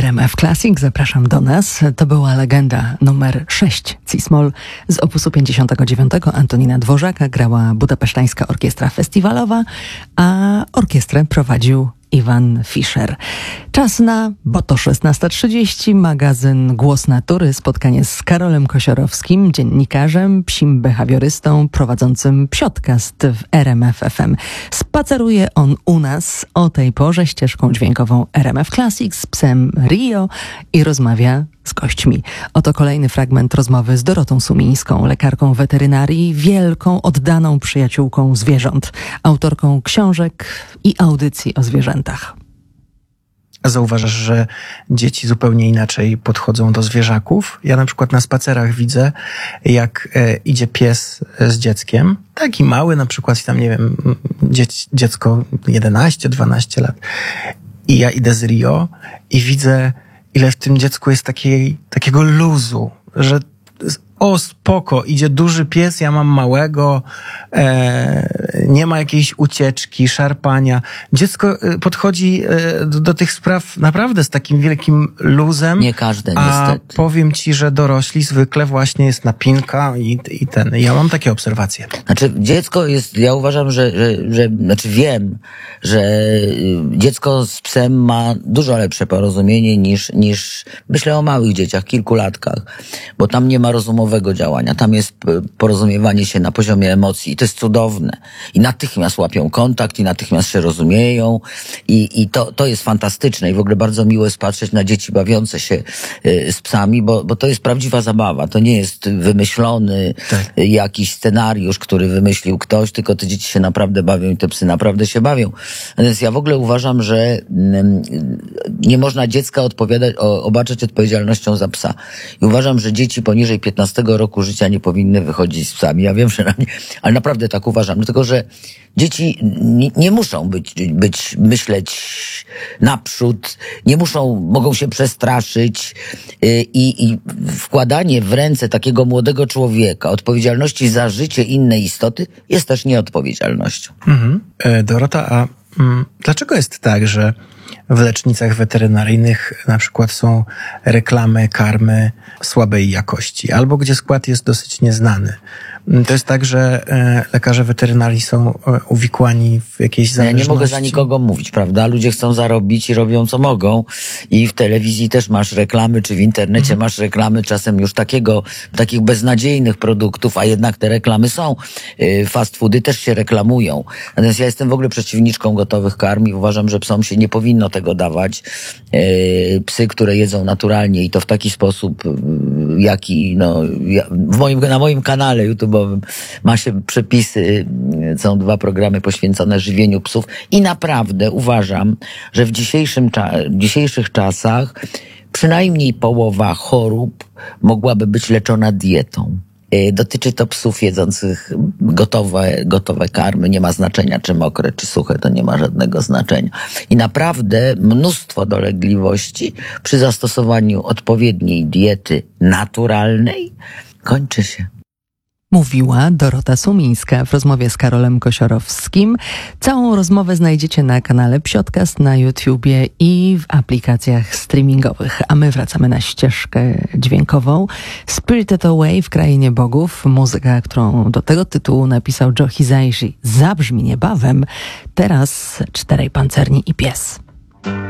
RMF Classic. Zapraszam do nas. To była legenda numer 6 C-Small z opusu 59 Antonina Dworzaka. Grała Budapesztańska Orkiestra Festiwalowa, a orkiestrę prowadził Iwan Fischer. Czas na, bo to 16:30, magazyn Głos Natury, spotkanie z Karolem Kosiorowskim, dziennikarzem, psim behawiorystą, prowadzącym podcast w RMF FM. Spaceruje on u nas o tej porze ścieżką dźwiękową RMF Classic z psem Rio i rozmawia z gośćmi. Oto kolejny fragment rozmowy z Dorotą Sumińską, lekarką weterynarii, wielką, oddaną przyjaciółką zwierząt, autorką książek i audycji o zwierzętach. Zauważasz, że dzieci zupełnie inaczej podchodzą do zwierzaków? Ja na przykład na spacerach widzę, jak idzie pies z dzieckiem, taki mały na przykład, tam nie wiem, dziecko 11-12 lat. I ja idę z Rio i widzę, ile w tym dziecku jest takiego luzu, że o spoko, idzie duży pies, ja mam małego, nie ma jakiejś ucieczki, szarpania. Dziecko podchodzi do tych spraw naprawdę z takim wielkim luzem. Nie każde, niestety. A powiem ci, że dorośli zwykle właśnie jest napinka i ten. Ja mam takie obserwacje. Znaczy dziecko jest, ja uważam, że wiem, że dziecko z psem ma dużo lepsze porozumienie niż myślę o małych dzieciach, kilkulatkach, bo tam nie ma rozumowego działania, tam jest porozumiewanie się na poziomie emocji i to jest cudowne. I natychmiast łapią kontakt i natychmiast się rozumieją i to jest fantastyczne i w ogóle bardzo miło jest patrzeć na dzieci bawiące się z psami, bo to jest prawdziwa zabawa. To nie jest wymyślony jakiś scenariusz, który wymyślił ktoś, tylko te dzieci się naprawdę bawią i te psy naprawdę się bawią. Więc ja w ogóle uważam, że nie można dziecka obarczać odpowiedzialnością za psa. I uważam, że dzieci poniżej 15 roku życia nie powinny wychodzić z psami. Ja wiem, że ale naprawdę tak uważam. Dlatego, że dzieci nie muszą myśleć naprzód, mogą się przestraszyć i wkładanie w ręce takiego młodego człowieka odpowiedzialności za życie innej istoty jest też nieodpowiedzialnością. Dorota, a dlaczego jest tak, że w lecznicach weterynaryjnych na przykład są reklamy karmy słabej jakości, albo gdzie skład jest dosyć nieznany? To jest tak, że lekarze weterynarii są uwikłani w jakieś zależności. Ja nie mogę za nikogo mówić, prawda? Ludzie chcą zarobić i robią co mogą. I w telewizji też masz reklamy, czy w internecie masz reklamy czasem już takich beznadziejnych produktów, a jednak te reklamy są. Fast foody też się reklamują. Natomiast ja jestem w ogóle przeciwniczką gotowych karm i uważam, że psom się nie powinno tego dawać. Psy, które jedzą naturalnie i to w taki sposób, jaki na moim kanale YouTube ma się przepisy, są 2 programy poświęcone żywieniu psów i naprawdę uważam, że w dzisiejszych czasach przynajmniej połowa chorób mogłaby być leczona dietą. Dotyczy to psów jedzących gotowe karmy. Nie ma znaczenia, czy mokre, czy suche, to nie ma żadnego znaczenia. I naprawdę mnóstwo dolegliwości przy zastosowaniu odpowiedniej diety naturalnej kończy się. Mówiła Dorota Sumińska w rozmowie z Karolem Kosiorowskim. Całą rozmowę znajdziecie na kanale Psiodcast na YouTubie i w aplikacjach streamingowych. A my wracamy na ścieżkę dźwiękową. Spirited Away w Krainie Bogów. Muzyka, którą do tego tytułu napisał Joe Hisaishi, zabrzmi niebawem. Teraz 4 pancerni i pies.